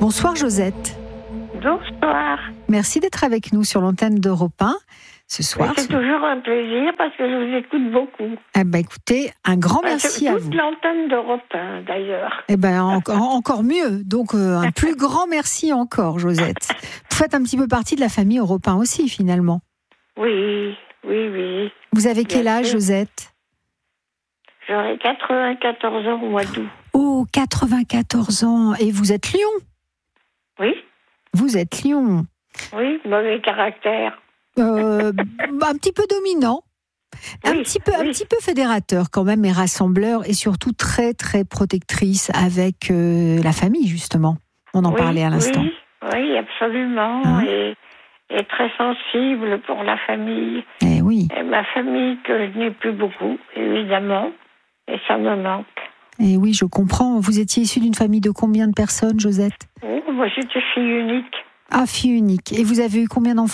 Bonsoir Josette. Bonsoir. Merci d'être avec nous sur l'antenne d'Europe 1 ce soir. C'est toujours un plaisir parce que je vous écoute beaucoup. Eh ben, écoutez, un grand merci à vous. Toute l'antenne d'Europe 1 d'ailleurs. Eh ben, encore mieux. Donc, un plus grand merci encore, Josette. Vous faites un petit peu partie de la famille Europe 1 aussi, finalement. Oui. Vous avez quel âge, Josette ? J'aurai 94 ans au mois d'août. Oh, 94 ans. Et vous êtes Lyon ? Oui. Vous êtes Lyon. Oui, mauvais caractère. Un petit peu dominant. Un petit peu fédérateur quand même et rassembleur et surtout très très protectrice avec la famille justement. On en parlait à l'instant. Oui, absolument. Et très sensible pour la famille. Eh oui. Et ma famille que je n'ai plus beaucoup, évidemment. Et ça me manque. Eh oui, je comprends. Vous étiez issue d'une famille de combien de personnes, Josette ? Oh, moi, j'étais fille unique. Ah, fille unique. Et vous avez eu combien d'enfants ?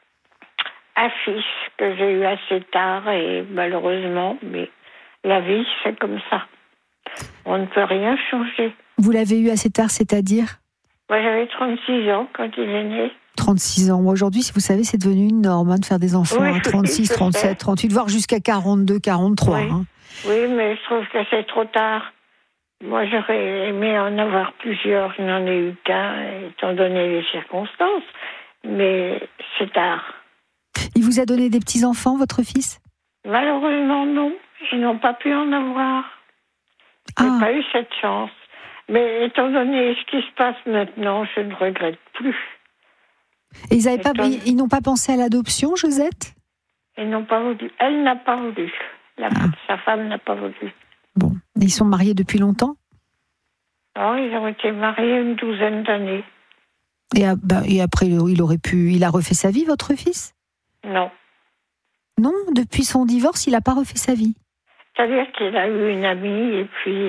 Un fils que j'ai eu assez tard et malheureusement, mais la vie, c'est comme ça. On ne peut rien changer. Vous l'avez eu assez tard, c'est-à-dire ? Moi, j'avais 36 ans quand il est né. 36 ans. Aujourd'hui, si vous savez, c'est devenu une norme de faire des enfants à 36, 37, 38, voire jusqu'à 42, 43. Oui. Oui, mais je trouve que c'est trop tard. Moi, j'aurais aimé en avoir plusieurs. Je n'en ai eu qu'un, étant donné les circonstances. Mais c'est tard. Il vous a donné des petits-enfants, votre fils ? Malheureusement, non. Ils n'ont pas pu en avoir. Je n'ai pas eu cette chance. Mais étant donné ce qui se passe maintenant, je ne regrette plus. Et ils n'ont pas pensé à l'adoption, Josette ? Ils n'ont pas voulu. Elle n'a pas voulu. Sa femme n'a pas voulu. Bon. Ils sont mariés depuis longtemps ? Non, ils ont été mariés une douzaine d'années. Et après, il a refait sa vie, votre fils ? Non. Non, depuis son divorce, il n'a pas refait sa vie. C'est-à-dire qu'il a eu une amie et puis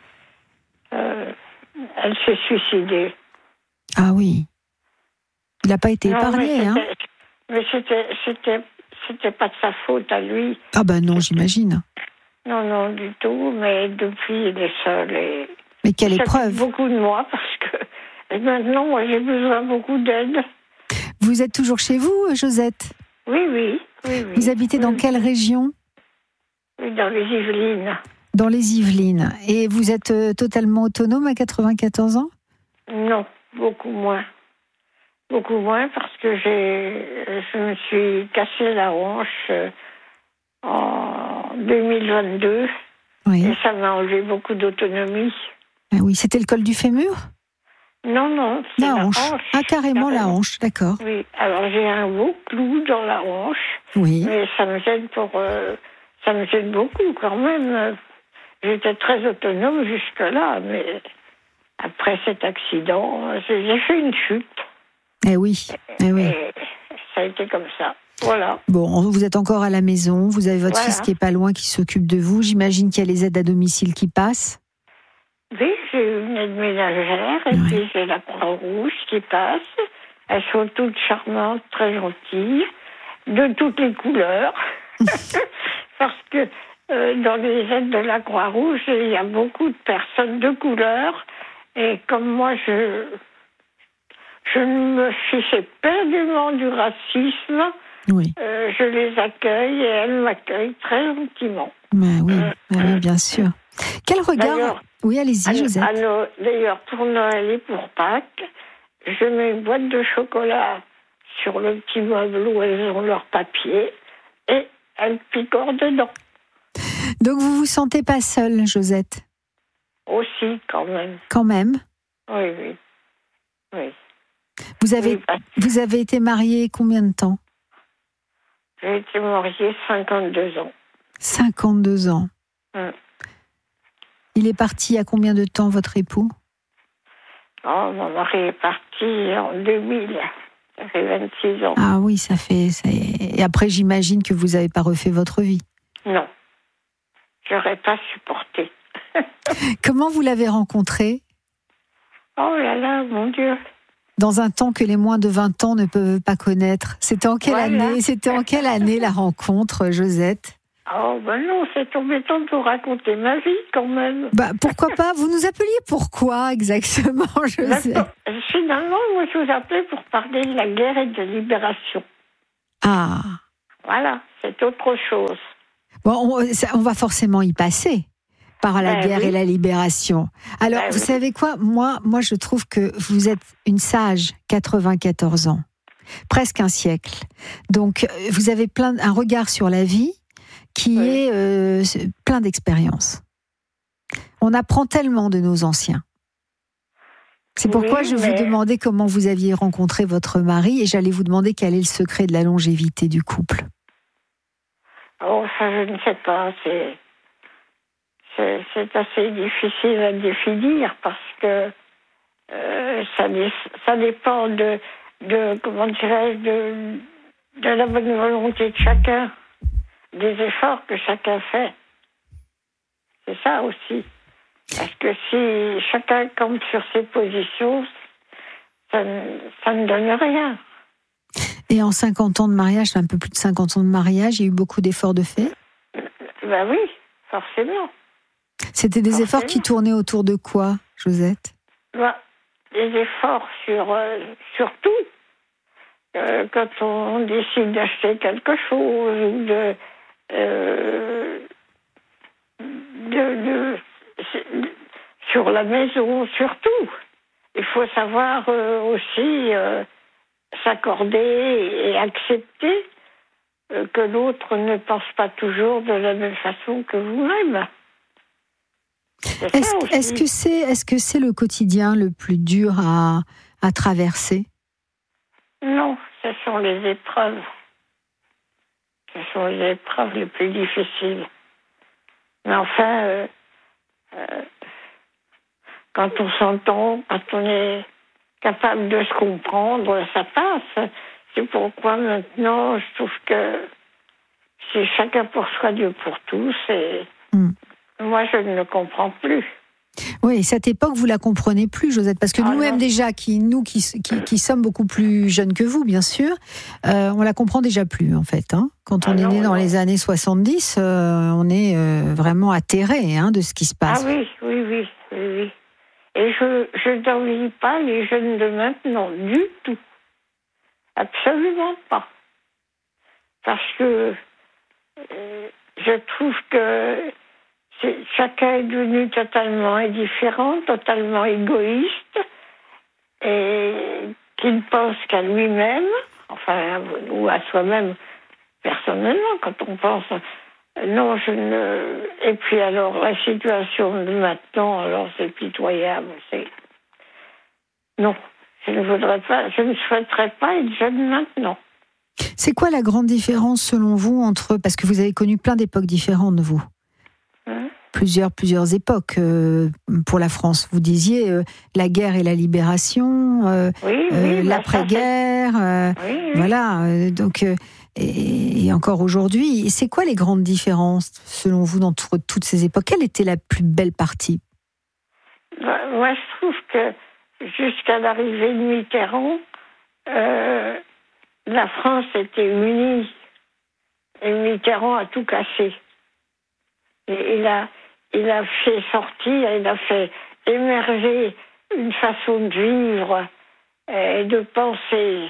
elle s'est suicidée. Ah oui. Il n'a pas été épargné, mais c'était pas de sa faute à lui. Ah ben non, j'imagine. Non, du tout, mais depuis, il est seul. Mais quelle épreuve. Beaucoup de moi, parce que maintenant, moi, j'ai besoin beaucoup d'aide. Vous êtes toujours chez vous, Josette ? Oui. Vous habitez dans quelle région ? Oui, dans les Yvelines. Dans les Yvelines. Et vous êtes totalement autonome à 94 ans ? Non, beaucoup moins. Beaucoup moins parce que je me suis cassé la hanche en 2022. Oui. Et ça m'a enlevé beaucoup d'autonomie. Ah oui, c'était le col du fémur ? Non, c'est la hanche. Ah, carrément la hanche, d'accord. Oui, alors j'ai un beau clou dans la hanche. Oui. Mais ça me gêne beaucoup quand même. J'étais très autonome jusque-là, mais après cet accident, j'ai fait une chute. Eh oui. Et ça a été comme ça. Voilà. Bon, vous êtes encore à la maison, vous avez votre fils qui est pas loin, qui s'occupe de vous. J'imagine qu'il y a les aides à domicile qui passent. Oui, j'ai une aide ménagère et puis j'ai la Croix-Rouge qui passe. Elles sont toutes charmantes, très gentilles, de toutes les couleurs. Parce que dans les aides de la Croix-Rouge, il y a beaucoup de personnes de couleur. Et comme moi, je ne me fichais éperdument du racisme, je les accueille et elles m'accueillent très gentiment. Oui, bien sûr. Quel regard... Oui, allez-y, Josette. D'ailleurs, pour Noël et pour Pâques, je mets une boîte de chocolat sur le petit meuble où elles ont leur papier et elles picorent dedans. Donc vous vous sentez pas seule, Josette ? Aussi, quand même. Quand même ? Oui. Vous avez été mariée combien de temps ? J'ai été mariée 52 ans. 52 ans. Il est parti à combien de temps, votre époux ? Oh, mon mari est parti en 2000. Ça fait 26 ans. Ah oui, ça fait... Et après, j'imagine que vous n'avez pas refait votre vie. Non. J'aurais pas supporté. Comment vous l'avez rencontré ? Oh là là, mon Dieu. Dans un temps que les moins de 20 ans ne peuvent pas connaître. C'était en quelle année la rencontre, Josette ? Oh, ben non, c'est embêtant de vous raconter ma vie, quand même. Bah, pourquoi pas? Vous nous appeliez pourquoi exactement, Josette? Finalement, moi, je vous appelais pour parler de la guerre et de la libération. Ah. Voilà, c'est autre chose. Bon, on va forcément y passer par la guerre et la libération. Alors, vous savez quoi? Moi, je trouve que vous êtes une sage, 94 ans, presque un siècle. Donc, vous avez un regard sur la vie qui est plein d'expérience. On apprend tellement de nos anciens. C'est pourquoi je vous demandais comment vous aviez rencontré votre mari et j'allais vous demander quel est le secret de la longévité du couple. Oh, ça, je ne sais pas. C'est assez difficile à définir parce que ça dépend de comment dirais-je, de la bonne volonté de chacun, des efforts que chacun fait. C'est ça aussi. Parce que si chacun campe sur ses positions, ça ne donne rien. Et en 50 ans de mariage, un peu plus de 50 ans de mariage, il y a eu beaucoup d'efforts de fait? Ben oui, forcément. C'était des efforts qui tournaient autour de quoi, Josette? Des efforts sur tout. Quand on décide d'acheter quelque chose ou sur la maison, surtout. Il faut savoir aussi s'accorder et accepter que l'autre ne pense pas toujours de la même façon que vous-même. Est-ce que c'est le quotidien le plus dur à traverser? Non, ce sont les épreuves. Ce sont les épreuves les plus difficiles. Mais enfin, quand on s'entend, quand on est capable de se comprendre, ça passe. C'est pourquoi maintenant, je trouve que c'est chacun pour soi, Dieu pour tous. Et moi, je ne le comprends plus. Oui, cette époque, vous la comprenez plus, Josette, parce que nous-mêmes déjà, qui sommes beaucoup plus jeunes que vous, bien sûr, on la comprend déjà plus, en fait. Hein. Quand on est né dans les années 70, on est vraiment atterré de ce qui se passe. Ah oui. Et je n'envie pas les jeunes de maintenant, du tout. Absolument pas. Parce que je trouve que chacun est devenu totalement indifférent, totalement égoïste, et qui ne pense qu'à lui-même, enfin, ou à soi-même personnellement, quand on pense. Non, je ne. Et puis alors, la situation de maintenant, alors c'est pitoyable. Non, je ne souhaiterais pas être jeune maintenant. C'est quoi la grande différence selon vous entre. Parce que vous avez connu plein d'époques différentes, vous. Plusieurs époques pour la France. Vous disiez la guerre et la libération, l'après-guerre, voilà. Donc, et encore aujourd'hui, c'est quoi les grandes différences selon vous entre toutes ces époques? Quelle était la plus belle partie? Moi, je trouve que jusqu'à l'arrivée de Mitterrand, la France était unie et Mitterrand a tout cassé. Et il a fait sortir, il a fait émerger une façon de vivre et de penser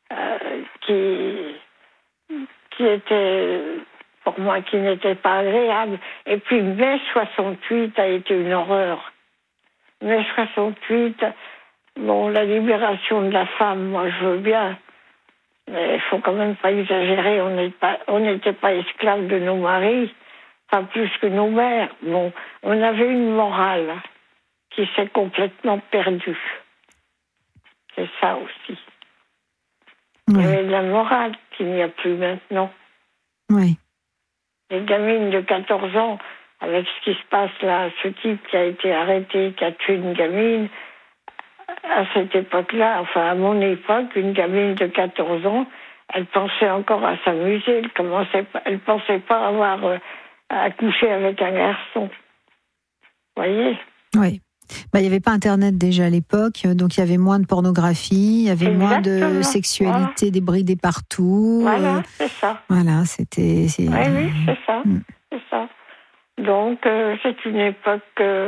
qui était, pour moi, qui n'était pas agréable. Et puis, mai 68 a été une horreur. Mai 68, bon, la libération de la femme, moi, je veux bien. Mais il faut quand même pas exagérer. On n'était pas esclaves de nos maris. Pas plus que nos mères. Bon, on avait une morale qui s'est complètement perdue. C'est ça aussi. Il y avait de la morale qu'il n'y a plus maintenant. Oui. Les gamines de 14 ans, avec ce qui se passe là, ce type qui a été arrêté, qui a tué une gamine, à cette époque-là, enfin à mon époque, une gamine de 14 ans, elle pensait encore à s'amuser. Elle pensait pas avoir... à coucher avec un garçon. Vous voyez? Oui. Il n'y avait pas Internet déjà à l'époque, donc il y avait moins de pornographie, il y avait moins de sexualité débridée partout. Voilà, c'est ça. Voilà, c'était... Oui, c'est ça. C'est ça. Donc, c'est une époque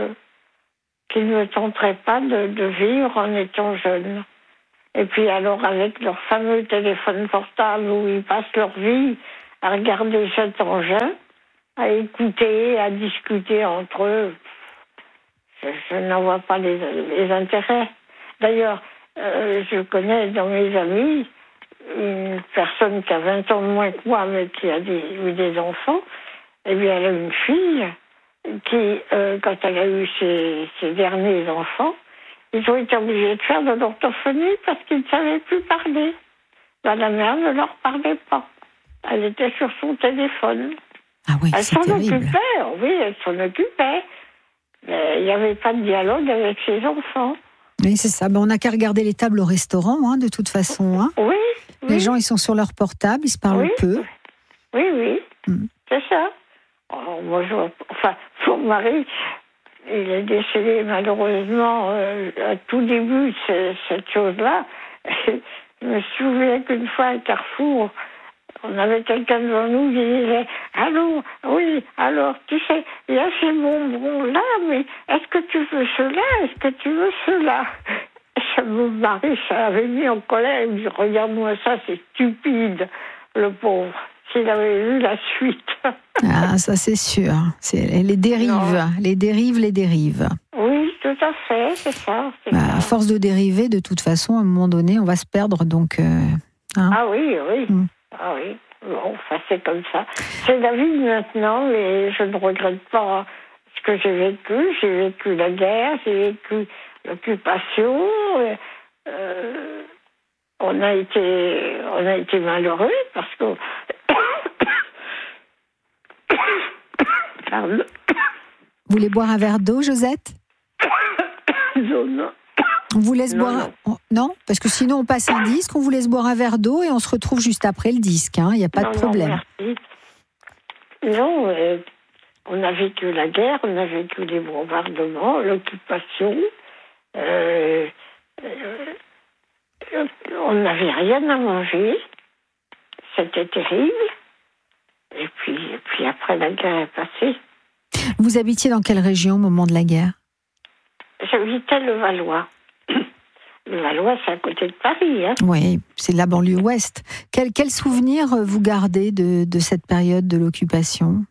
qui ne me tenterait pas de vivre en étant jeune. Et puis alors, avec leur fameux téléphone portable où ils passent leur vie à regarder cet engin, à écouter, à discuter entre eux, je n'en vois pas les intérêts. D'ailleurs, je connais dans mes amis une personne qui a 20 ans de moins que moi, mais qui a eu des enfants. Eh bien, elle a une fille qui, quand elle a eu ses derniers enfants, ils ont été obligés de faire de l'orthophonie parce qu'ils ne savaient plus parler. La mère ne leur parlait pas. Elle était sur son téléphone. Ah oui, elle c'est terrible. Elle s'en occupait. Mais il n'y avait pas de dialogue avec ses enfants. Oui, c'est ça. On n'a qu'à regarder les tables au restaurant, de toute façon. Oui. Les gens, ils sont sur leur portable, ils se parlent peu. Oui. C'est ça. Moi, mon mari, il est décédé malheureusement à tout début de cette chose-là. Je me souviens qu'une fois à Carrefour, on avait quelqu'un devant nous qui disait « Allô, oui, alors, tu sais, il y a ces bonbons là, mais est-ce que tu veux cela? Est-ce que tu veux cela ?» Mon mari, ça avait mis en colère. Il me dit « Regarde-moi ça, c'est stupide, le pauvre. » S'il avait vu la suite. Ah, ça c'est sûr. C'est les dérives, les dérives. Oui, tout à fait, c'est ça. À force de dériver, de toute façon, à un moment donné, on va se perdre. Donc, Ah oui. Ah oui. Bon, c'est comme ça. C'est la vie de maintenant, mais je ne regrette pas ce que j'ai vécu. J'ai vécu la guerre, j'ai vécu l'occupation. On a été malheureux parce que... Pardon. Vous voulez boire un verre d'eau, Josette? Non. On vous laisse boire... Non, parce que sinon on passe un disque, on vous laisse boire un verre d'eau et on se retrouve juste après le disque. Il n'y a pas de problème. Non, on a vécu la guerre, on a vécu les bombardements, l'occupation. On n'avait rien à manger. C'était terrible. Et puis après, la guerre est passée. Vous habitiez dans quelle région au moment de la guerre? J'habitais le Valois. Le Valois, c'est à côté de Paris. Oui, c'est la banlieue ouest. Quel souvenir vous gardez de cette période de l'occupation?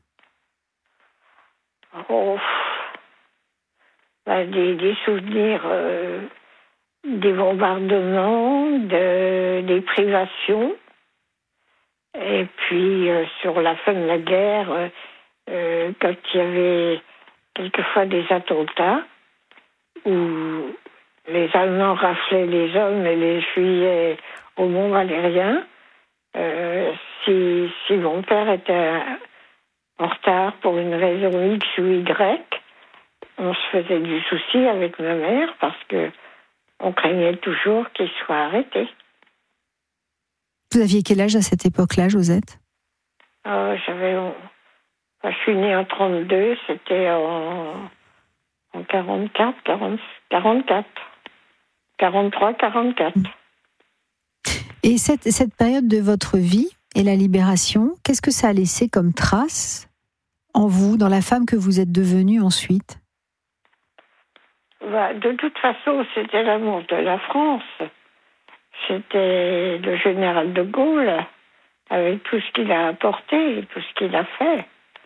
Des souvenirs des bombardements, des privations. Et puis, sur la fin de la guerre, quand il y avait quelquefois des attentats où les Allemands raflaient les hommes et les fuyaient au Mont Valérien, si mon père était en retard pour une raison X ou Y, on se faisait du souci avec ma mère parce que on craignait toujours qu'il soit arrêté. Vous aviez quel âge à cette époque-là, Josette? Je suis née en 32, c'était en 44, 43, 44. Et cette période de votre vie et la libération, qu'est-ce que ça a laissé comme trace en vous, dans la femme que vous êtes devenue ensuite? De toute façon, c'était l'amour de la France. C'était le général de Gaulle, avec tout ce qu'il a apporté, tout ce qu'il a fait.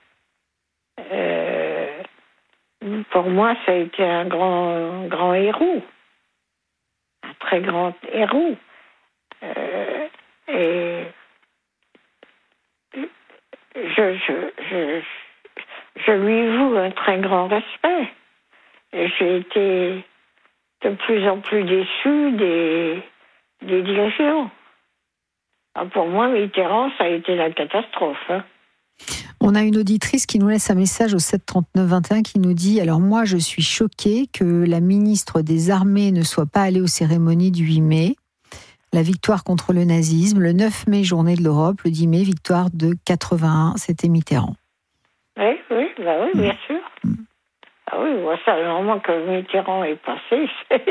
Pour moi, ça a été un grand héros. Un très grand héros. Et je lui voue un très grand respect. Et j'ai été de plus en plus déçue des dirigeants. Pour moi, Mitterrand, ça a été la catastrophe. On a une auditrice qui nous laisse un message au 7 39 21 qui nous dit « Alors moi, je suis choquée que la ministre des Armées ne soit pas allée aux cérémonies du 8 mai. La victoire contre le nazisme. Le 9 mai, journée de l'Europe. Le 10 mai, victoire de 81. C'était Mitterrand. » Oui, bien sûr. Ah oui, moi, ça, le moment que Mitterrand est passé,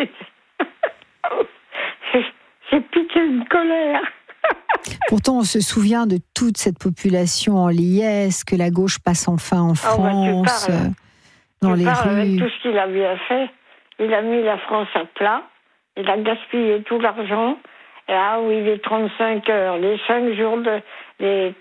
c'est piqué une colère. Pourtant, on se souvient de toute cette population en liesse, que la gauche passe enfin en France, dans les rues. Avec tout ce qu'il a bien fait. Il a mis la France à plat. Il a gaspillé tout l'argent. Et les 35 heures, les 5 jours de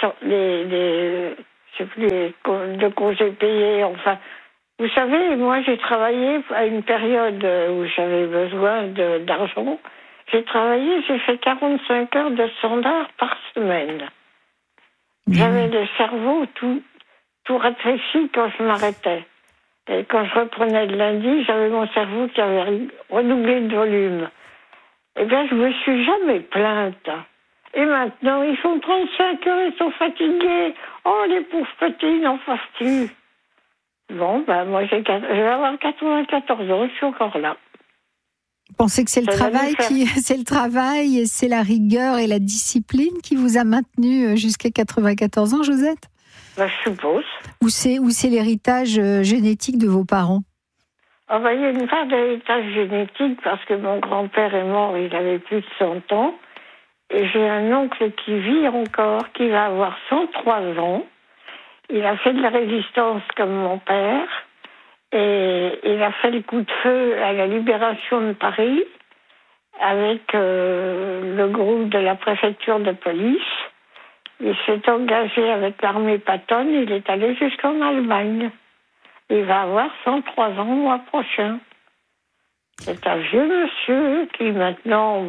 congés payés, enfin. Vous savez, moi, j'ai travaillé à une période où j'avais besoin d'argent. J'ai fait 45 heures de standard par semaine. J'avais le cerveau tout rétréci quand je m'arrêtais. Et quand je reprenais le lundi, j'avais mon cerveau qui avait redoublé de volume. Eh bien, je me suis jamais plainte. Et maintenant, ils font 35 heures, ils sont fatigués. Oh, les pauvres petits, ils n'en fassent plus. Bon, moi, je vais avoir 94 ans, je suis encore là. Vous pensez que c'est le travail, et c'est la rigueur et la discipline qui vous a maintenu jusqu'à 94 ans, Josette ? Je suppose. Ou c'est l'héritage génétique de vos parents ? Il y a une part d'héritage génétique parce que mon grand-père est mort, il avait plus de 100 ans. Et j'ai un oncle qui vit encore, qui va avoir 103 ans. Il a fait de la résistance comme mon père. Et il a fait le coup de feu à la libération de Paris avec le groupe de la préfecture de police. Il s'est engagé avec l'armée Patton, il est allé jusqu'en Allemagne. Il va avoir 103 ans le mois prochain. C'est un vieux monsieur qui maintenant...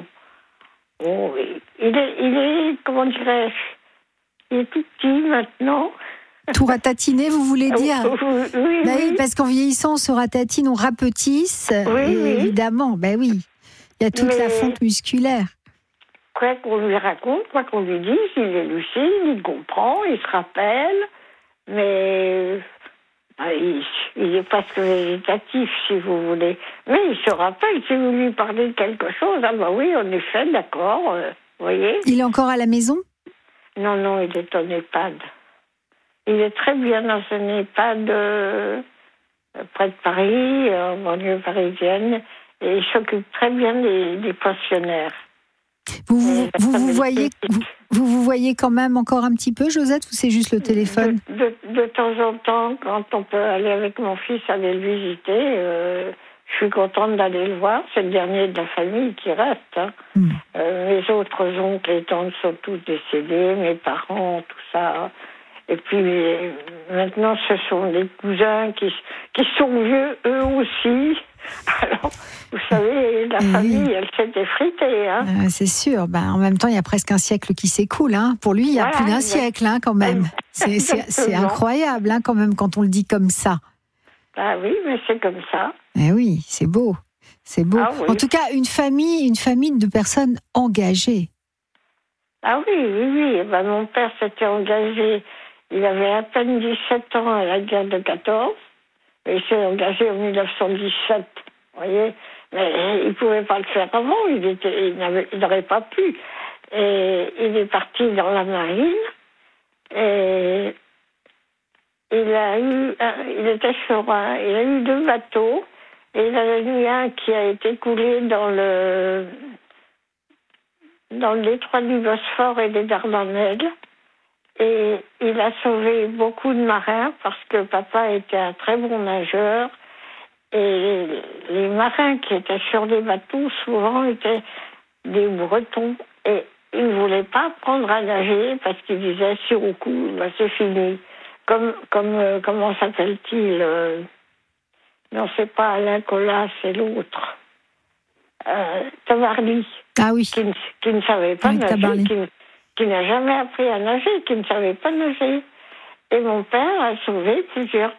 il est, comment dirais-je, il est tout petit maintenant. Tout ratatiné, vous voulez dire ? Oui. Parce qu'en vieillissant, on se ratatine, on rapetisse. Oui. Évidemment, oui. Il y a toute la fonte musculaire. Quoi qu'on lui raconte, quoi qu'on lui dise, il est lucide, il comprend, il se rappelle, mais il est presque végétatif, si vous voulez. Mais il se rappelle, si vous lui parlez de quelque chose, oui, en effet, d'accord, vous voyez. Il est encore à la maison ? Non, il est en EHPAD. Il est très bien dans un EHPAD près de Paris, en banlieue parisienne, et il s'occupe très bien des pensionnaires. Vous vous voyez quand même encore un petit peu, Josette, ou c'est juste le téléphone ? De temps en temps, quand on peut aller avec mon fils aller le visiter, je suis contente d'aller le voir. C'est le dernier de la famille qui reste. Mes autres oncles et tantes sont tous décédés, mes parents, tout ça. Et puis maintenant, ce sont des cousins qui sont vieux, eux aussi. Alors, vous savez, la famille, elle s'est effritée. C'est sûr. En même temps, il y a presque un siècle qui s'écoule. Pour lui, il y a plus d'un siècle, quand même. C'est incroyable, quand même, quand on le dit comme ça. Oui, mais c'est comme ça. Oui, c'est beau. C'est beau. Oui. En tout cas, une famille de personnes engagées. Oui. Mon père s'était engagé. Il avait à peine 17 ans à la guerre de 14. Il s'est engagé en 1917, vous voyez. Mais il ne pouvait pas le faire avant, il n'aurait pas pu. Et il est parti dans la marine. Et il a eu 2 bateaux. Et il en a eu un qui a été coulé dans le détroit du Bosphore et des Dardanelles. Et il a sauvé beaucoup de marins parce que papa était un très bon nageur. Et les marins qui étaient sur les bateaux, souvent, étaient des Bretons. Et ils ne voulaient pas apprendre à nager parce qu'ils disaient, sur au coup, c'est fini. Comment s'appelle-t-il Non, c'est pas Alain Colas, c'est l'autre. Tabarly. Oui. Qui ne savait pas nager, qui n'a jamais appris à nager, qui ne savait pas nager. Et mon père a sauvé plusieurs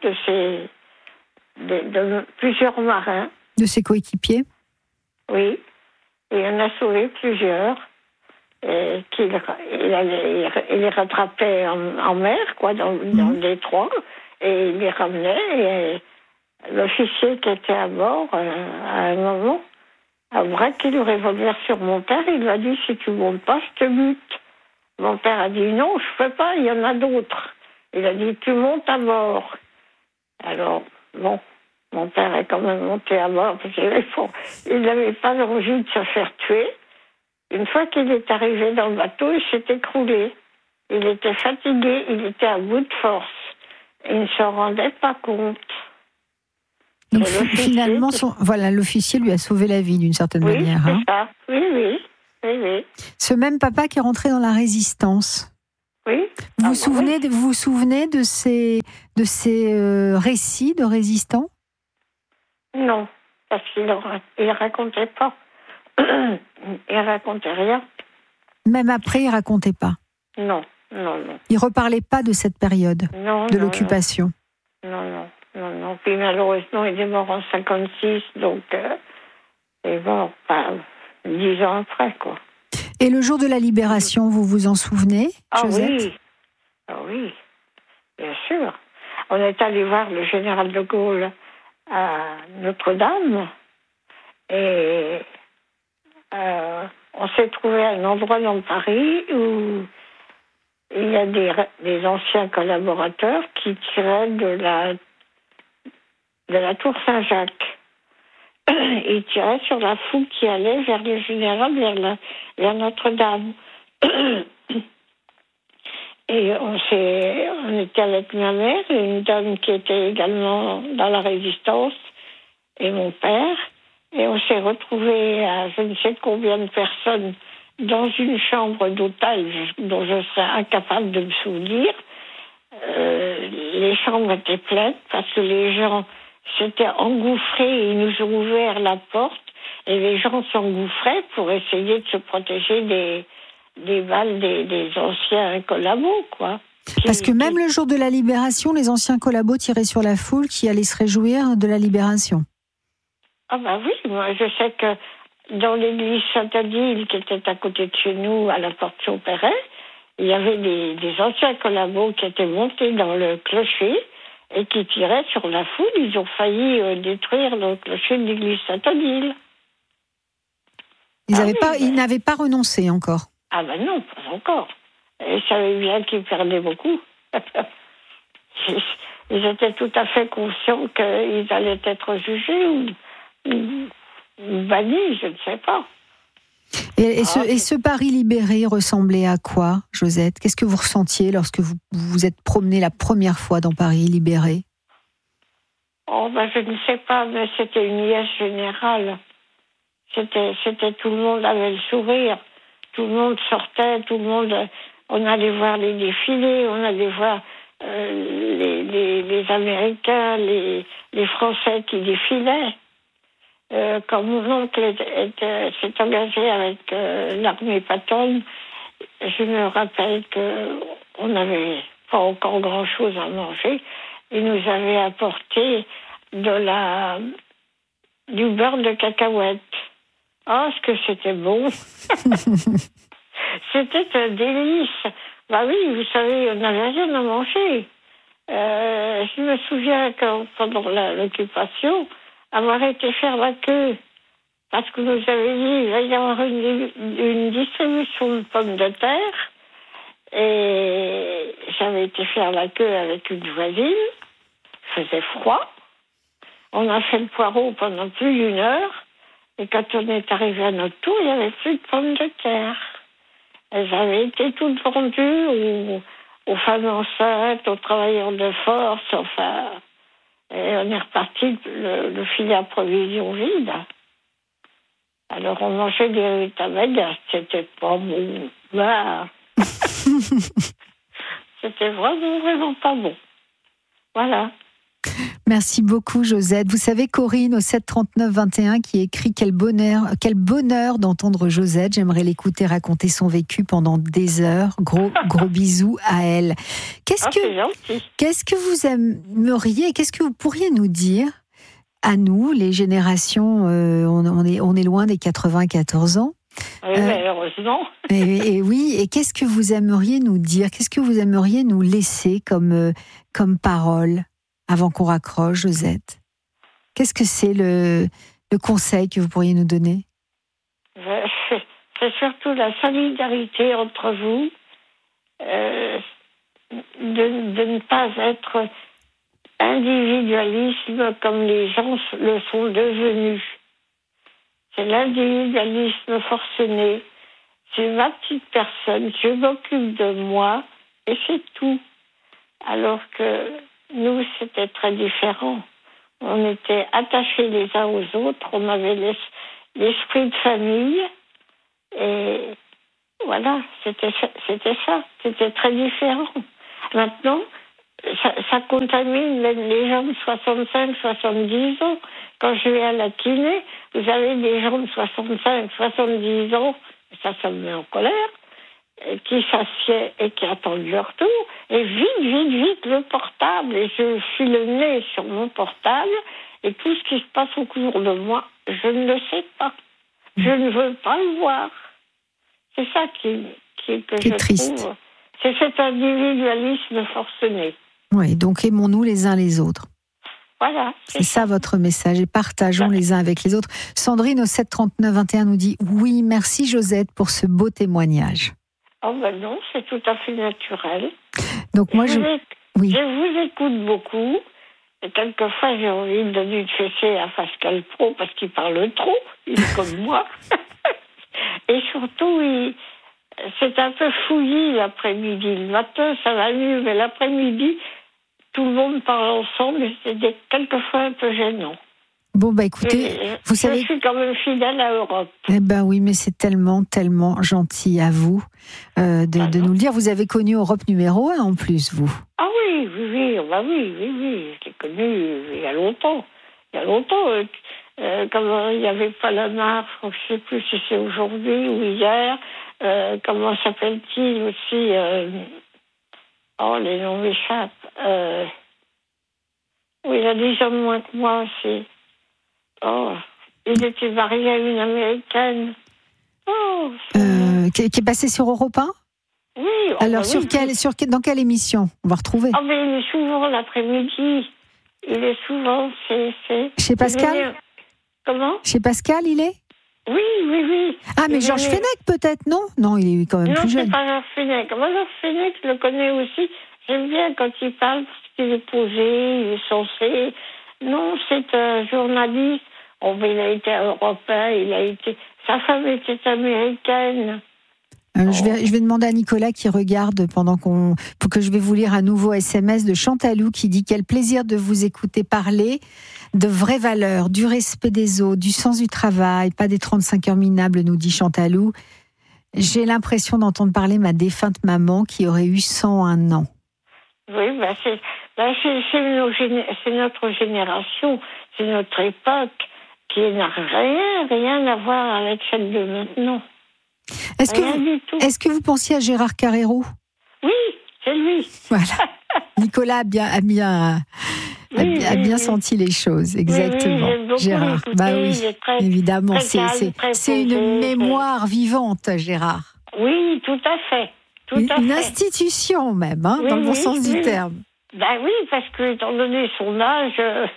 plusieurs marins. De ses coéquipiers ? Oui. Et il en a sauvé plusieurs. Et il les rattrapait en mer, dans le détroit, et il les ramenait. Et l'officier qui était à bord, à un moment, a braqué le revolver sur mon père. Il lui a dit, si tu ne montes pas, je te bute. Mon père a dit, non, je ne peux pas, il y en a d'autres. Il a dit, tu montes à bord. Alors, bon, Mon père est quand même monté à bord parce qu'il n'avait pas l'envie de se faire tuer. Une fois qu'il est arrivé dans le bateau, il s'est écroulé. Il était fatigué, il était à bout de force. Il ne s'en rendait pas compte. Donc finalement, l'officier lui a sauvé la vie d'une certaine manière. Oui, c'est ça. Oui. Ce même papa qui est rentré dans la résistance. Oui. Vous vous souvenez de ces récits de résistants? Non, parce qu'il ne racontait pas. Il racontait rien. Même après, il racontait pas? Non. Il reparlait pas de cette période de l'occupation? Non. Puis malheureusement, il est mort en 56, donc il est mort pas 10 ans après, quoi. Et le jour de la libération, vous vous en souvenez, Josette? Oui, bien sûr. On est allé voir le général de Gaulle à Notre-Dame et on s'est trouvé à un endroit dans Paris où il y a des anciens collaborateurs qui tiraient de la tour Saint-Jacques. Ils tiraient sur la foule qui allait vers le général, vers Notre-Dame. Et on était avec ma mère et une dame qui était également dans la résistance et mon père. Et on s'est retrouvés à je ne sais combien de personnes dans une chambre d'hôtel dont je serais incapable de me souvenir. Les chambres étaient pleines parce que les gens s'étaient engouffrés et ils nous ont ouvert la porte et les gens s'engouffraient pour essayer de se protéger des balles des anciens collabos, quoi. Parce que même le jour de la libération, les anciens collabos tiraient sur la foule qui allait se réjouir de la libération. Ah bah oui, moi je sais que dans l'église Saint-Adile, qui était à côté de chez nous, à la porte Champéret, il y avait des anciens collabos qui étaient montés dans le clocher et qui tiraient sur la foule. Ils ont failli détruire le clocher de l'église Saint-Adile. Ils n'avaient pas renoncé encore. Ah ben non, pas encore. Ils savaient bien qu'ils perdaient beaucoup. Ils étaient tout à fait conscients qu'ils allaient être jugés ou bannis, je ne sais pas. Et ce Paris libéré ressemblait à quoi, Josette? Qu'est-ce que vous ressentiez lorsque vous vous êtes promenée la première fois dans Paris libéré? Oh ben je ne sais pas, mais c'était une liesse générale. C'était tout le monde avait le sourire. Tout le monde sortait, on allait voir les défilés, on allait voir les Américains, les Français qui défilaient. Quand mon oncle s'est engagé avec l'armée Patton, je me rappelle qu'on n'avait pas encore grand-chose à manger. Il nous avait apporté du beurre de cacahuète. Ah, ce que c'était bon. C'était un délice. Bah oui, vous savez, on n'avait rien à manger. Je me souviens que pendant l'occupation, avoir été faire la queue, parce que nous avait dit qu'il va y avoir une distribution de pommes de terre, et j'avais été faire la queue avec une voisine. Il faisait froid. On a fait le poireau pendant plus d'1 heure. Et quand on est arrivé à notre tour, il n'y avait plus de pommes de terre. Elles avaient été toutes vendues aux femmes enceintes, aux travailleurs de force, enfin. Et on est reparti le filet à provisions vide. Alors on mangeait des rutabagas, c'était pas bon. Bah. C'était vraiment pas bon. Voilà. Merci beaucoup, Josette. Vous savez, Corinne, au 739-21, qui écrit « Quel bonheur d'entendre Josette. J'aimerais l'écouter raconter son vécu pendant des heures. Gros bisous à elle. » Qu'est-ce que vous aimeriez, qu'est-ce que vous pourriez nous dire à nous, les générations, on est loin des 94 ans. Oui, malheureusement. Et oui, et qu'est-ce que vous aimeriez nous dire? Qu'est-ce que vous aimeriez nous laisser comme parole avant qu'on raccroche, Josette? Qu'est-ce que c'est le conseil que vous pourriez nous donner? C'est surtout la solidarité entre vous, de ne pas être individualisme comme les gens le sont devenus. C'est l'individualisme forcené. C'est ma petite personne, je m'occupe de moi et c'est tout. Alors que nous, c'était très différent. On était attachés les uns aux autres, on avait l'esprit de famille et voilà, c'était ça, c'était très différent. Maintenant, ça contamine les gens de 65, 70 ans. Quand je vais à la kiné, vous avez des gens de 65, 70 ans, ça me met en colère, qui s'assiedent et qui attendent leur tour, et vite, le portable, et je suis le nez sur mon portable, et tout ce qui se passe autour de moi, je ne le sais pas. Je ne veux pas le voir. C'est ça que je triste. trouve. C'est cet individualisme forcené. Oui, donc aimons-nous les uns les autres. Voilà. C'est ça votre message, et partageons les uns avec les autres. Sandrine au 739-21 nous dit « Oui, merci Josette pour ce beau témoignage ». Oh ben non, c'est tout à fait naturel. Donc moi, je vous écoute beaucoup. Et quelquefois, j'ai envie de donner une fessée à Pascal Praud parce qu'il parle trop. Il est comme moi. Et surtout, c'est un peu fouillis l'après-midi. Le matin, ça va mieux, mais l'après-midi, tout le monde parle ensemble et c'est quelquefois un peu gênant. Bon, écoutez, vous savez... Je suis quand même fidèle à Europe. Eh ben oui, mais c'est tellement gentil à vous de nous le dire. Vous avez connu Europe numéro 1 en plus, vous. Ah oui. Je l'ai connu il y a longtemps. Comment il n'y avait pas la marque, je ne sais plus si c'est aujourd'hui ou hier. Comment s'appelle-t-il aussi les noms m'échappent. Oui, il a 10 ans de moins que moi aussi. Il était marié à une Américaine. Qui est passé sur Europe 1 ? Oui. Alors, dans quelle émission on va retrouver ? Mais il est souvent l'après-midi. Chez Pascal ? Comment ? Chez Pascal, il est ? Oui. Ah, mais Georges Fenech, peut-être, non ? Non, il est quand même plus jeune. Non, c'est pas Georges Fenech. Georges Fenech, je le connais aussi. J'aime bien quand il parle parce qu'il est posé, il est sensé. Non, c'est un journaliste. Il a été européen, sa femme était américaine. Je vais demander à Nicolas qui regarde pour que je vais vous lire un nouveau SMS de Chantalou qui dit « Quel plaisir de vous écouter parler de vraies valeurs, du respect des autres, du sens du travail, pas des 35 heures minables, nous dit Chantalou. J'ai l'impression d'entendre parler ma défunte maman qui aurait eu 101 ans. » Oui, c'est notre génération, c'est notre époque qui n'a rien à voir avec celle de maintenant. Est-ce que vous pensiez à Gérard Carrero ? Oui, c'est lui. Voilà. Nicolas a bien senti les choses, exactement. Oui, Gérard, évidemment, c'est une mémoire vivante, Gérard. Oui, tout à fait. Une institution même, dans le bon sens du terme. Oui, parce que étant donné son âge...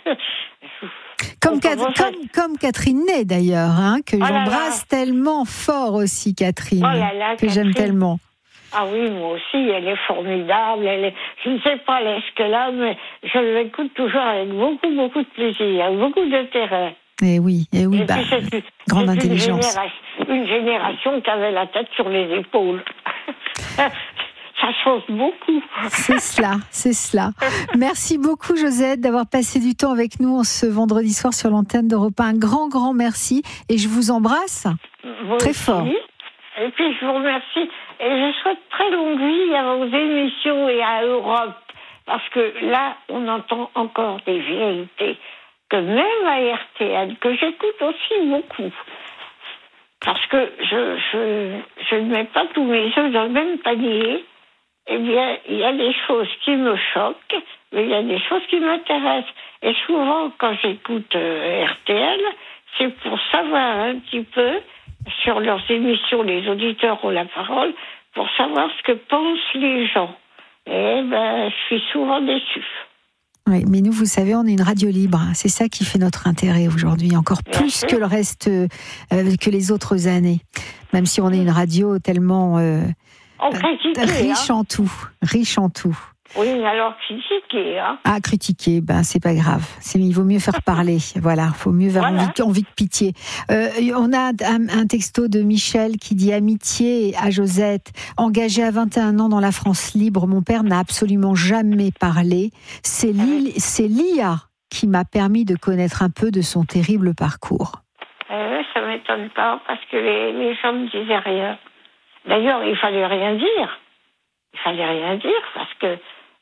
Comme Catherine Ney d'ailleurs, que j'embrasse tellement fort aussi, Catherine, que j'aime tellement. Ah oui, moi aussi, elle est formidable. Je ne sais pas l'âge qu'elle a, mais je l'écoute toujours avec beaucoup, beaucoup de plaisir, beaucoup d'intérêt. Et oui, grande intelligence. Une génération qui avait la tête sur les épaules. Ça change beaucoup. C'est cela. Merci beaucoup, Josette, d'avoir passé du temps avec nous ce vendredi soir sur l'antenne d'Europe 1. Un grand, grand merci. Et je vous embrasse très fort. Et puis, je vous remercie. Et je souhaite très longue vie à vos émissions et à Europe. Parce que là, on entend encore des vérités. Que même à RTL, que j'écoute aussi beaucoup. Parce que je ne mets pas tous mes œufs dans le même panier. Eh bien, il y a des choses qui me choquent, mais il y a des choses qui m'intéressent. Et souvent, quand j'écoute RTL, c'est pour savoir un petit peu, sur leurs émissions, les auditeurs ont la parole, pour savoir ce que pensent les gens. Et je suis souvent déçue. Oui, mais nous, vous savez, on est une radio libre. C'est ça qui fait notre intérêt aujourd'hui, encore plus que le reste, que les autres années. Même si on est une radio tellement... riche en tout. Oui, mais alors critiquer, hein. Ah, critiquer, c'est pas grave. Il vaut mieux faire parler. Voilà, il faut mieux faire envie de pitié. On a un texto de Michel qui dit: amitié à Josette. Engagé à 21 ans dans la France libre, mon père n'a absolument jamais parlé. C'est l'IA qui m'a permis de connaître un peu de son terrible parcours. Ça m'étonne pas, parce que les gens ne disaient rien. D'ailleurs, il fallait rien dire. Il fallait rien dire, parce que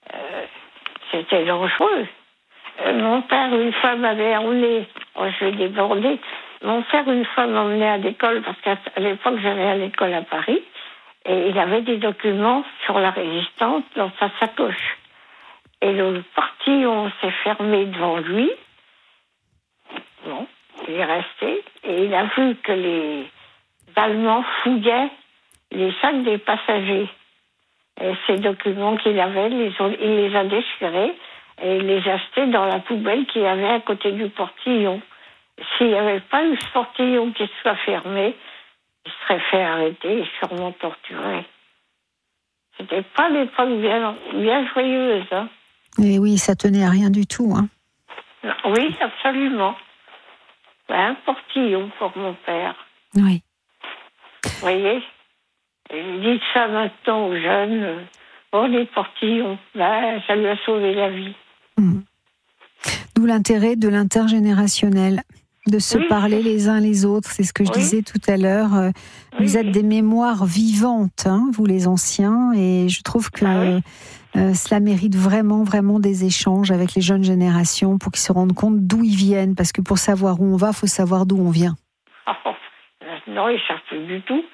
c'était dangereux. Mon père, une fois, m'avait emmené, je vais déborder, mon père, une fois, m'emmenait à l'école, parce qu'à l'époque, j'allais à l'école à Paris, et il avait des documents sur la résistance dans sa sacoche. Et le portillon s'est fermé devant lui. Bon, il est resté, et il a vu que les Allemands fouillaient les sacs des passagers. Et ces documents qu'il avait, il les a déchirés et il les a jetés dans la poubelle qu'il y avait à côté du portillon. S'il n'y avait pas eu ce portillon qui soit fermé, il serait fait arrêter et sûrement torturé. C'était pas l'époque bien joyeuse, hein. Et oui, ça tenait à rien du tout, hein. Oui, absolument. Un portillon pour mon père. Oui. Vous voyez? Dites ça maintenant aux jeunes. Les portillons, ça lui a sauvé la vie. D'où l'intérêt de l'intergénérationnel, de se parler les uns les autres. C'est ce que je disais tout à l'heure. Vous êtes des mémoires vivantes, hein, vous les anciens, et je trouve que cela mérite vraiment, vraiment des échanges avec les jeunes générations pour qu'ils se rendent compte d'où ils viennent. Parce que pour savoir où on va, il faut savoir d'où on vient. Non, ils ne savent plus du tout.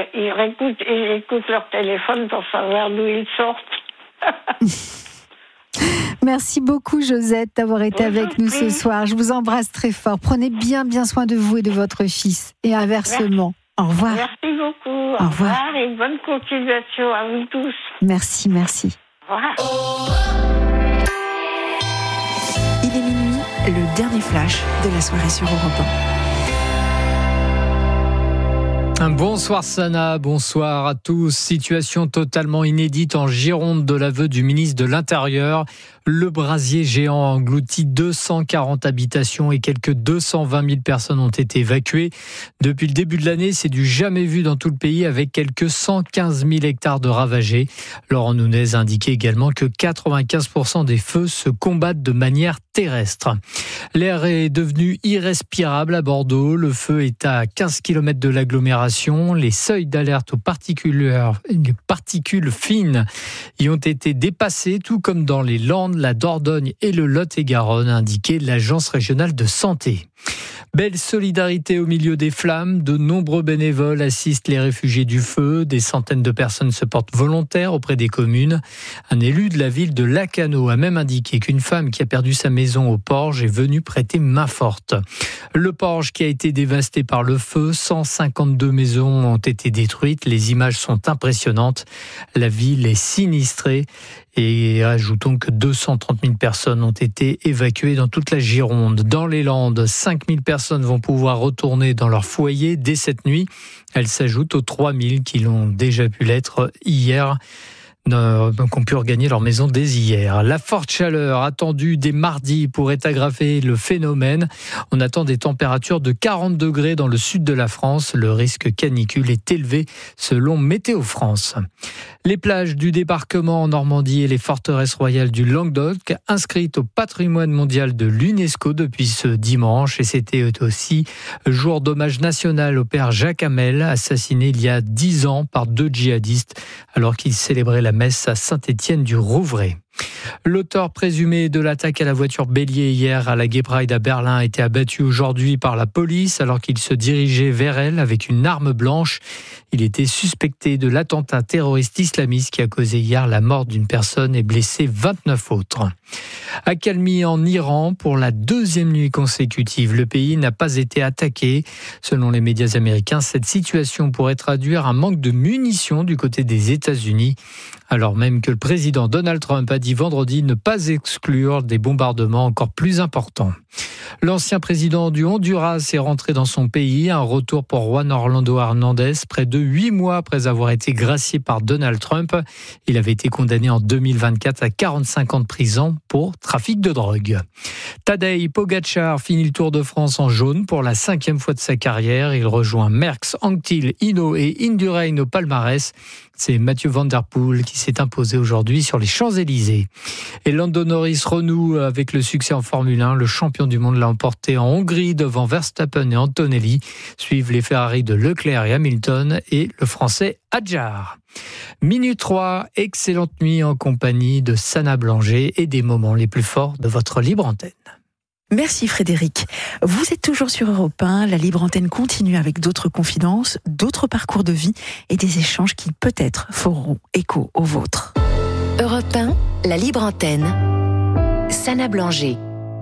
Ils écoutent leur téléphone pour savoir d'où ils sortent. Merci beaucoup, Josette, d'avoir été avec nous ce soir. Je vous embrasse très fort. Prenez bien soin de vous et de votre fils. Et inversement. Merci. Au revoir. Merci beaucoup. Au revoir et bonne continuation à vous tous. Merci. Au revoir. Il est minuit, le dernier flash de la soirée sur Europe 1. Bonsoir Sana, bonsoir à tous. Situation totalement inédite en Gironde de l'aveu du ministre de l'Intérieur. Le brasier géant a englouti 240 habitations et quelques 220 000 personnes ont été évacuées. Depuis le début de l'année, c'est du jamais vu dans tout le pays avec quelques 115 000 hectares de ravagés. Laurent Nunez a indiqué également que 95% des feux se combattent de manière terrestre. L'air est devenu irrespirable à Bordeaux. Le feu est à 15 km de l'agglomération. Les seuils d'alerte aux particules fines y ont été dépassés, tout comme dans les Landes, la Dordogne et le Lot-et-Garonne, a indiqué l'Agence régionale de santé. Belle solidarité au milieu des flammes. De nombreux bénévoles assistent les réfugiés du feu. Des centaines de personnes se portent volontaires auprès des communes. Un élu de la ville de Lacanau a même indiqué qu'une femme qui a perdu sa maison au Porge est venue prêter main forte. Le Porge qui a été dévasté par le feu, 152 maisons ont été détruites. Les images sont impressionnantes. La ville est sinistrée. Et ajoutons que 230 000 personnes ont été évacuées dans toute la Gironde. Dans les Landes, 5 000 personnes vont pouvoir retourner dans leur foyer dès cette nuit. Elles s'ajoutent aux 3 000 qui l'ont déjà pu l'être hier. Donc ont pu regagner leur maison dès hier. La forte chaleur attendue dès mardi pourrait aggraver le phénomène. On attend des températures de 40 degrés dans le sud de la France. Le risque canicule est élevé selon Météo France. Les plages du débarquement en Normandie et les forteresses royales du Languedoc inscrites au patrimoine mondial de l'UNESCO depuis ce dimanche. Et c'était aussi jour d'hommage national au père Jacques Hamel, assassiné il y a 10 ans par 2 djihadistes alors qu'il célébrait la messe à Saint-Étienne-du-Rouvray. L'auteur présumé de l'attaque à la voiture bélier hier à la Gay Pride à Berlin a été abattu aujourd'hui par la police alors qu'il se dirigeait vers elle avec une arme blanche. Il était suspecté de l'attentat terroriste islamiste qui a causé hier la mort d'une personne et blessé 29 autres. Accalmie en Iran pour la 2e nuit consécutive. Le pays n'a pas été attaqué. Selon les médias américains, cette situation pourrait traduire un manque de munitions du côté des États-Unis, alors même que le président Donald Trump a a dit vendredi ne pas exclure des bombardements encore plus importants. L'ancien président du Honduras est rentré dans son pays. Un retour pour Juan Orlando Hernández, près de 8 mois après avoir été gracié par Donald Trump. Il avait été condamné en 2024 à 45 ans de prison pour trafic de drogue. Tadej Pogačar finit le Tour de France en jaune pour la 5e fois de sa carrière. Il rejoint Merckx, Anquetil, Hinault et Indurain au palmarès. C'est Mathieu Van Der Poel qui s'est imposé aujourd'hui sur les Champs-Élysées. Et Lando Norris renoue avec le succès en Formule 1. Le champion du monde l'a emporté en Hongrie devant Verstappen et Antonelli. Suivent les Ferrari de Leclerc et Hamilton et le français Hadjar. Minute 3, excellente nuit en compagnie de Sana Blanger et des moments les plus forts de votre libre antenne. Merci Frédéric. Vous êtes toujours sur Europe 1, la libre antenne continue avec d'autres confidences, d'autres parcours de vie et des échanges qui peut-être feront écho aux vôtres. Europe 1, la libre antenne. Sana Blanger.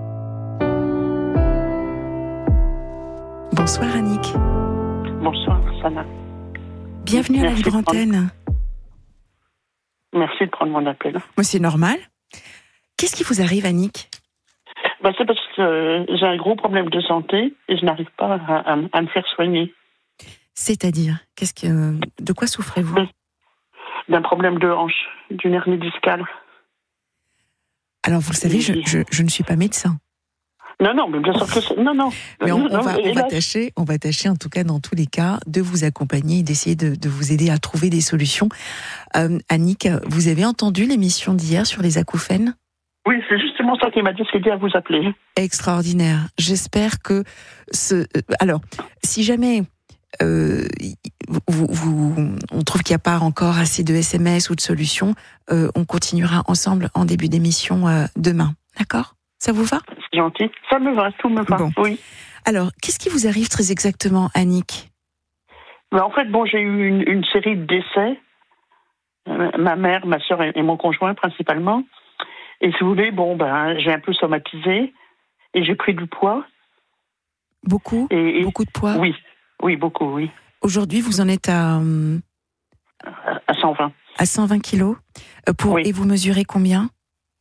Bonsoir Annick. Bonsoir Sana. Bienvenue à la libre antenne. Merci de prendre mon appel. Moi, c'est normal. Qu'est-ce qui vous arrive Annick ? C'est parce que j'ai un gros problème de santé et je n'arrive pas à me faire soigner. C'est-à-dire, de quoi souffrez-vous ? D'un problème de hanche, d'une hernie discale. Alors, vous le savez, je ne suis pas médecin. Non, mais bien sûr que c'est... Non. Mais on va tâcher, en tout cas, dans tous les cas, de vous accompagner et d'essayer de vous aider à trouver des solutions. Annick, vous avez entendu l'émission d'hier sur les acouphènes ? Oui, c'est justement ça qui m'a décidé à vous appeler. Extraordinaire. J'espère que alors, si jamais on trouve qu'il n'y a pas encore assez de SMS ou de solutions, on continuera ensemble en début d'émission demain. D'accord ? Ça vous va ? C'est gentil. Ça me va, tout me va. Bon. Oui. Alors, qu'est-ce qui vous arrive très exactement, Annick ? En fait, j'ai eu une série de décès. Ma mère, ma sœur et mon conjoint principalement. Et si vous voulez, j'ai un peu somatisé et j'ai pris du poids. Beaucoup ? Beaucoup de poids ? Oui, beaucoup, oui. Aujourd'hui, vous en êtes à 120. À 120 kilos. Oui. Et vous mesurez combien ?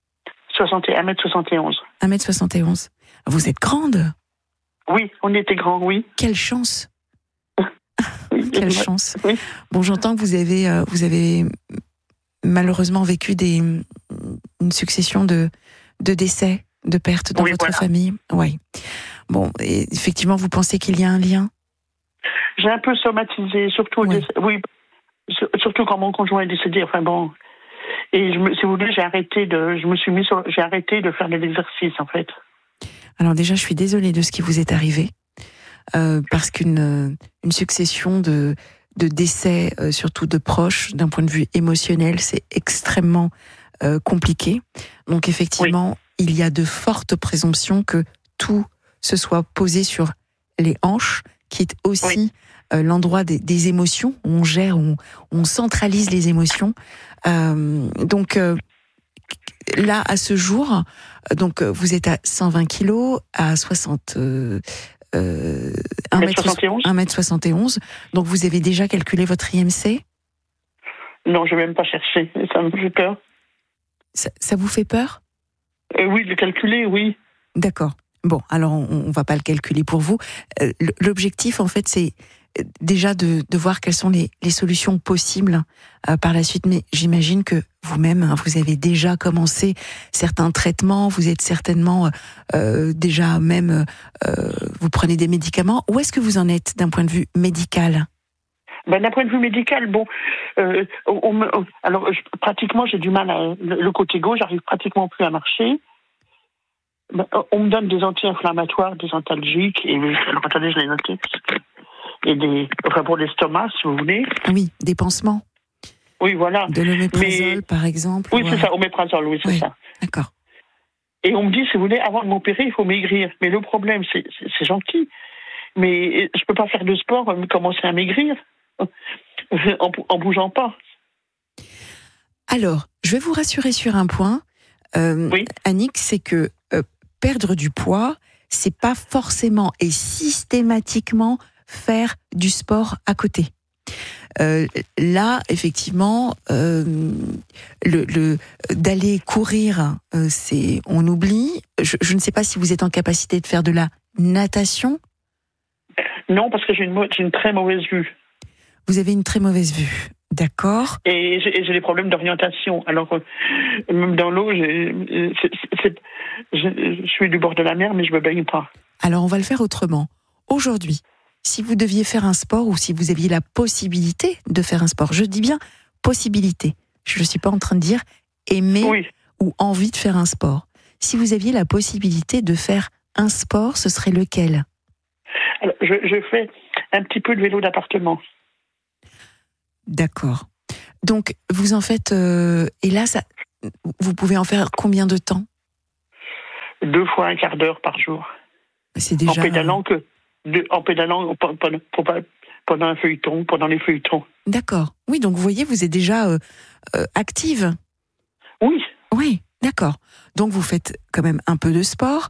1m71. 1m71. Vous êtes grande ? Oui, on était grands, oui. Quelle chance ! Oui, quelle chance. Oui. Bon, j'entends que vous avez malheureusement vécu une succession de décès, de pertes dans votre famille. Oui. Bon, et effectivement, vous pensez qu'il y a un lien ? J'ai un peu somatisé, surtout surtout quand mon conjoint est décédé. Et si vous voulez, j'ai arrêté de faire de l'exercice en fait. Alors déjà, je suis désolée de ce qui vous est arrivé, parce qu'une succession de décès, surtout de proches, d'un point de vue émotionnel, c'est extrêmement compliqué. Donc effectivement, il y a de fortes présomptions que tout se soit posé sur les hanches, qui est aussi l'endroit des émotions, où on gère, où on centralise les émotions. Donc là, à ce jour, vous êtes à 120 kilos, à 1m71. Donc vous avez déjà calculé votre IMC ? Non, je ne vais même pas chercher, ça me fait peur. Ça vous fait peur ? Oui, de le calculer, oui. D'accord. Bon, alors on ne va pas le calculer pour vous. L'objectif, en fait, c'est déjà de voir quelles sont les solutions possibles par la suite. Mais j'imagine que vous-même, vous avez déjà commencé certains traitements. Vous êtes certainement déjà même... vous prenez des médicaments. Où est-ce que vous en êtes d'un point de vue médical ? D'un point de vue médical, pratiquement j'ai du mal le côté gauche, j'arrive pratiquement plus à marcher. On me donne des anti-inflammatoires, des antalgiques, et alors attendez, je l'ai noté, et pour l'estomac, si vous voulez. Oui, des pansements. Oui, voilà. De l'oméprazole, par exemple. Oui, c'est ça, oméprazole, oui, c'est ça. D'accord. Et on me dit, si vous voulez, avant de m'opérer, il faut maigrir. Mais le problème, c'est gentil, mais je peux pas faire de sport, commencer à maigrir en bougeant pas. Alors, je vais vous rassurer sur un point, Annick, c'est que perdre du poids, c'est pas forcément et systématiquement faire du sport à côté. là, effectivement, d'aller courir, on oublie. Je ne sais pas si vous êtes en capacité de faire de la natation. Non, parce que j'ai une très mauvaise vue. Vous avez une très mauvaise vue, d'accord. Et j'ai des problèmes d'orientation. Alors, même dans l'eau, je suis du bord de la mer, mais je me baigne pas. Alors, on va le faire autrement. Aujourd'hui, si vous deviez faire un sport ou si vous aviez la possibilité de faire un sport, je dis bien possibilité. Je ne suis pas en train de dire aimer ou envie de faire un sport. Si vous aviez la possibilité de faire un sport, ce serait lequel ? Alors, je fais un petit peu de vélo d'appartement. D'accord. Donc, vous en faites... et là, vous pouvez en faire combien de temps ? 2 fois un quart d'heure par jour. C'est déjà... En pédalant pendant un feuilleton, pendant les feuilletons. D'accord. Oui, donc vous voyez, vous êtes déjà active. Oui. Oui, d'accord. Donc vous faites quand même un peu de sport.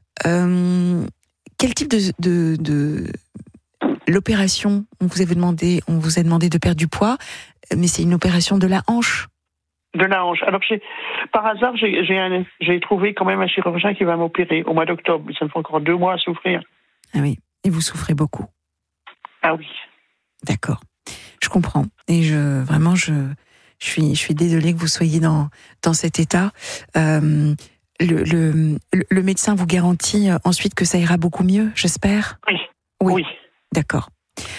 Quel type de l'opération on vous a demandé de perdre du poids, mais c'est une opération de la hanche. De la hanche. Alors par hasard, j'ai trouvé quand même un chirurgien qui va m'opérer au mois d'octobre. Ça me fait encore 2 mois à souffrir. Ah oui. Et vous souffrez beaucoup. Ah oui. D'accord. Je comprends. Et je suis désolée que vous soyez dans cet état. Le médecin vous garantit ensuite que ça ira beaucoup mieux, j'espère ? Oui. D'accord.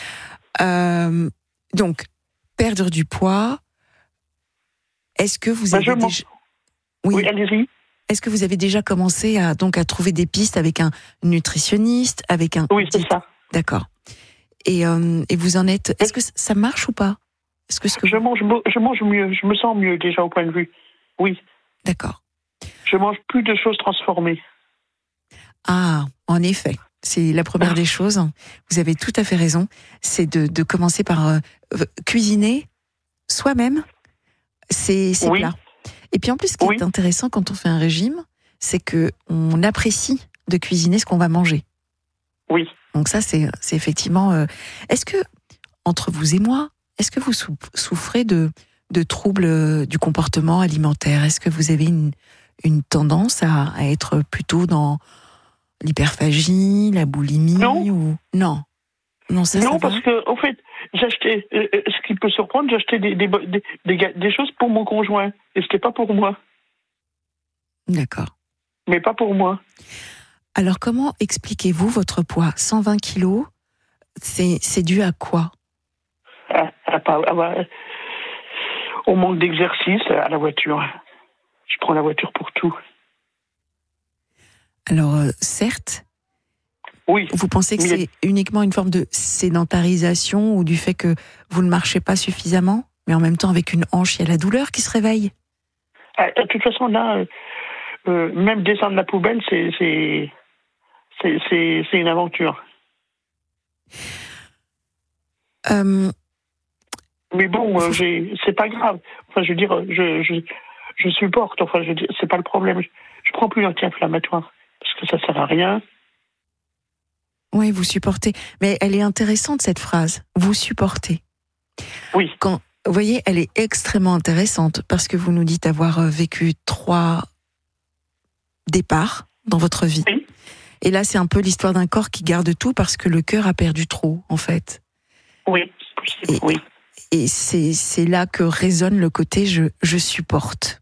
Donc, perdre du poids. Est-ce que vous avez déjà... Oui, allez-y. Est-ce que vous avez déjà commencé à trouver des pistes avec un nutritionniste, avec un... Oui, c'est ça. D'accord. Et vous en êtes... Est-ce que ça marche ou pas ? Je mange mieux, je me sens mieux déjà au point de vue. Oui. D'accord. Je mange plus de choses transformées. Ah, en effet. C'est la première des choses. Vous avez tout à fait raison. C'est de commencer par cuisiner soi-même. C'est plat. Et puis en plus, ce qui est intéressant quand on fait un régime, c'est que on apprécie de cuisiner ce qu'on va manger. Oui. Donc ça, c'est effectivement... Est-ce que, entre vous et moi, est-ce que vous souffrez de troubles du comportement alimentaire ? Est-ce que vous avez une tendance à être plutôt dans l'hyperphagie, la boulimie ? Non. Non, ça parce que, en fait, j'achetais, ce qui peut surprendre, j'achetais des choses pour mon conjoint. Et c'était pas pour moi. D'accord. Mais pas pour moi. Alors, comment expliquez-vous votre poids ? 120 kilos, c'est dû à quoi ? Au manque d'exercice, à la voiture. Je prends la voiture pour tout. Alors, certes. Oui. Vous pensez que c'est uniquement une forme de sédentarisation ou du fait que vous ne marchez pas suffisamment ? Mais en même temps, avec une hanche, il y a la douleur qui se réveille. De toute façon, là, même descendre la poubelle, c'est une aventure. Mais bon, c'est pas grave. Enfin, je veux dire, je supporte. Enfin, je veux dire, c'est pas le problème. Je prends plus d'anti-inflammatoire parce que ça sert à rien. Oui, vous supportez. Mais elle est intéressante, cette phrase. Vous supportez. Oui. Vous voyez, elle est extrêmement intéressante parce que vous nous dites avoir vécu 3 départs dans votre vie. Oui. Et là, c'est un peu l'histoire d'un corps qui garde tout parce que le cœur a perdu trop, en fait. Oui, oui. Et c'est là que résonne le côté je supporte.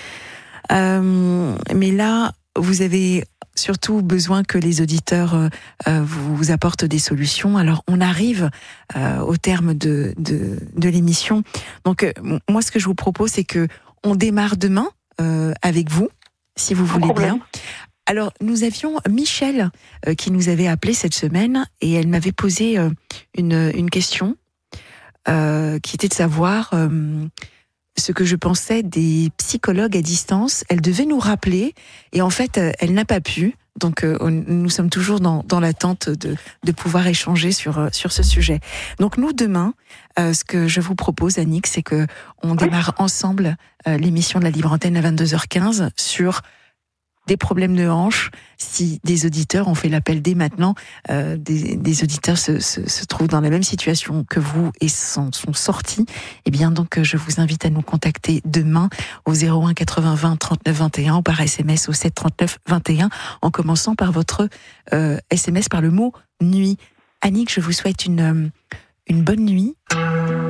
Mais là, vous avez surtout besoin que les auditeurs vous apportent des solutions. Alors, on arrive au terme de l'émission. Donc, moi, ce que je vous propose, c'est que on démarre demain avec vous, si vous voulez bien. Alors, nous avions Michel qui nous avait appelé cette semaine et elle m'avait posé une question qui était de savoir ce que je pensais des psychologues à distance. Elle devait nous rappeler et en fait, elle n'a pas pu. Donc, nous sommes toujours dans l'attente de pouvoir échanger sur ce sujet. Donc, nous, demain, ce que je vous propose, Annick, c'est que on démarre ensemble l'émission de la Libre Antenne à 22h15 sur des problèmes de hanche, si des auditeurs ont fait l'appel dès maintenant, des auditeurs se trouvent dans la même situation que vous et sont sortis, eh bien donc je vous invite à nous contacter demain au 01 80 20 39 21 ou par SMS au 7 39 21 en commençant par votre SMS par le mot nuit. Annick, je vous souhaite une bonne nuit.